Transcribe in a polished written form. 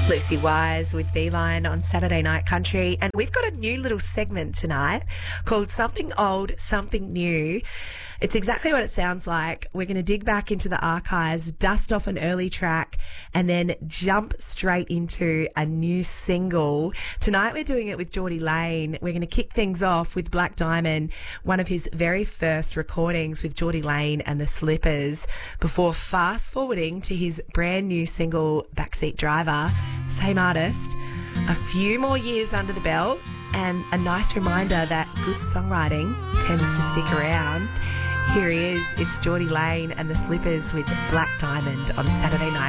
Lucy Wise with Beeline on Saturday Night Country, and we've got a new little segment tonight called Something Old, Something New. It's exactly what it sounds like. We're going to dig back into the archives, dust off an early track, and then jump straight into a new single. Tonight we're doing it with Geordie Lane. We're going to kick things off with Black Diamond, one of his very first recordings with Geordie Lane and the Slippers, before fast forwarding to his brand new single Backseat Driver. Same artist, a few more years under the belt, and a nice reminder that good songwriting tends to stick around. Here he is, it's Geordie Lane and the Slippers with Black Diamond on Saturday Night.